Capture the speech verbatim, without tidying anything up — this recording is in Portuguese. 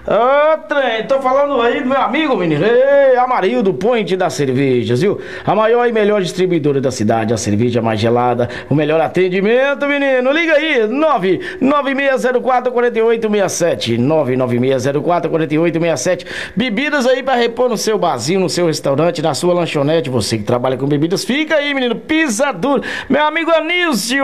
Ô, trem, tô falando aí do meu amigo, menino. Ei, Amarildo, Point das cervejas, viu? A maior e melhor distribuidora da cidade, a cerveja mais gelada, o melhor atendimento, menino. Liga aí, nove nove seis zero quatro, quatro oito seis sete, nove nove seis zero quatro, quatro oito seis sete. Bebidas aí pra repor no seu barzinho, no seu restaurante, na sua lanchonete. Você que trabalha com bebidas, fica aí, menino. Pisa duro. Meu amigo Anísio.